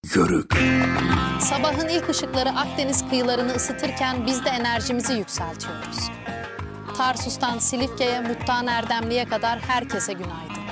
Yörük. Sabahın ilk ışıkları Akdeniz kıyılarını ısıtırken biz de enerjimizi yükseltiyoruz. Tarsus'tan Silifke'ye, Muttan Erdemli'ye kadar herkese günaydın.